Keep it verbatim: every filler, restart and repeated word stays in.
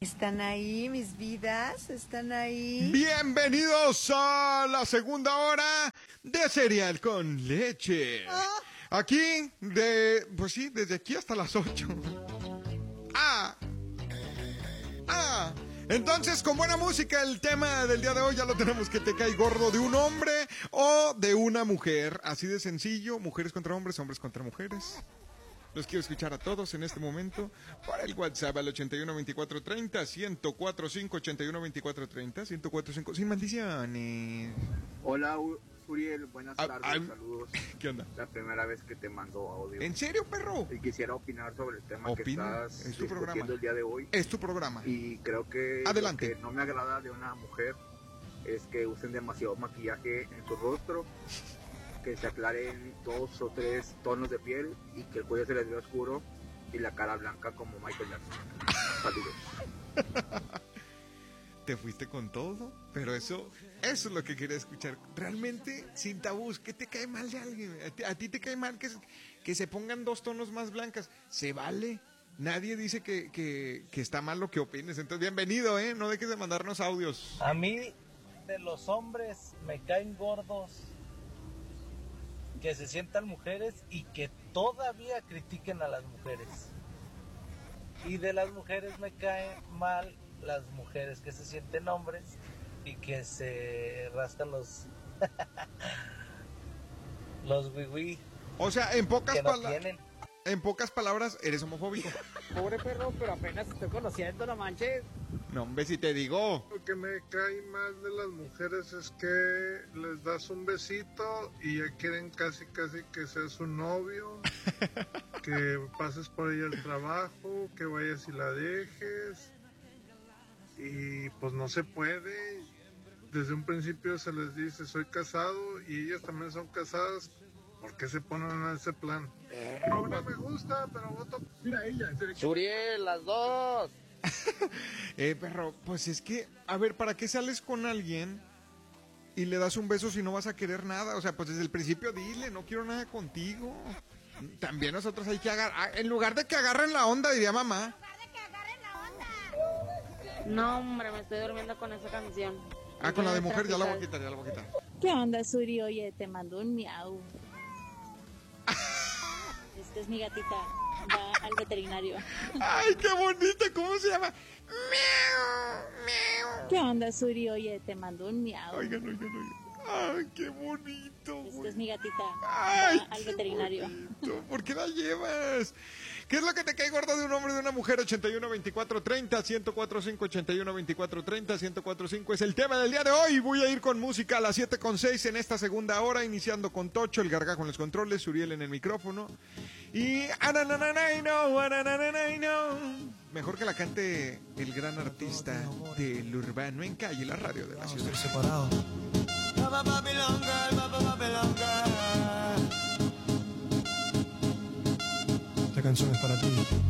¿Están ahí, mis vidas? ¿Están ahí? Bienvenidos a la segunda hora de Cereal con Leche. Oh. Aquí, de, pues sí, desde aquí hasta las ocho. Ah, ah. Entonces, con buena música, el tema del día de hoy ya lo tenemos, que te cae gordo de un hombre o de una mujer. Así de sencillo, mujeres contra hombres, hombres contra mujeres. Los quiero escuchar a todos en este momento para el WhatsApp al ochenta y uno veinticuatro treinta, ciento cuatro cinco, ochenta y uno veinticuatro treinta, ciento cuatro cinco, sin maldiciones. Hola, Uriel, buenas Ah, tardes, ah, saludos. ¿Qué onda? La primera vez que te mando audio. ¿En serio, perro? Y quisiera opinar sobre el tema Opina, que estás es tu discutiendo programa. el día de hoy. Es tu programa. Y creo que Adelante. lo que no me agrada de una mujer es que usen demasiado maquillaje en su rostro, que se aclaren dos o tres tonos de piel y que el cuello se les vea oscuro y la cara blanca como Michael Jackson. Saludos. Te fuiste con todo, pero eso, eso es lo que quería escuchar. Realmente, sin tabús, ¿qué te cae mal de alguien? ¿A ti, a ti te cae mal que, que se pongan dos tonos más blancas? Se vale. Nadie dice que, que, que está mal lo que opines. Entonces, bienvenido, ¿eh? No dejes de mandarnos audios. A mí, de los hombres, me caen gordos que se sientan mujeres y que todavía critiquen a las mujeres. Y de las mujeres me caen mal las mujeres que se sienten hombres y que se rascan los los wiwi. O sea, en pocas que no palabras, tienen. en pocas palabras, eres homofóbico. Pobre perro, pero apenas estoy conociendo, la manches. No, hombre, si te digo. Lo que me cae más de las mujeres es que les das un besito y ya quieren casi casi que seas su novio, que pases por ella al trabajo, que vayas y la dejes, y pues no se puede. Desde un principio se les dice soy casado y ellas también son casadas. ¿Por qué se ponen en ese plan? No, no me gusta, pero voto. Mira ella. Uriel, las dos. eh, perro, pues es que, a ver, ¿para qué sales con alguien y le das un beso si no vas a querer nada? O sea, pues desde el principio dile, no quiero nada contigo. También nosotros hay que agarrar, en lugar de que agarren la onda, diría mamá. No, hombre, me estoy durmiendo con esa canción. Ah, con la de mujer, ya la voy a quitar, ya la voy a quitar. ¿Qué onda, Suri? Oye, te mando un miau. Esta es mi gatita, va al veterinario. ¡Ay, qué bonita! ¿Cómo se llama? ¡Miau! ¡Miau! ¿Qué onda, Suri? Oye, te mando un miau. Oigan, oigan, oigan. ¡Ay, qué bonito! Esta es mi gatita, ¡Ay, va al veterinario. bonito! ¿Por qué la llevas? ¿Qué es lo que te cae gordo de un hombre y de una mujer? ochenta y uno veinticuatro treinta, ciento cuatro cinco, ochenta y uno veinticuatro treinta, ciento cuatro cinco es el tema del día de hoy. Voy a ir con música a las siete con seis en esta segunda hora, iniciando con Tocho, el Gargajo en los controles, Uriel en el micrófono. Y... mejor que la cante el gran artista del urbano en calle, la radio de la ciudad. Estoy separado. Esta canción es para ti.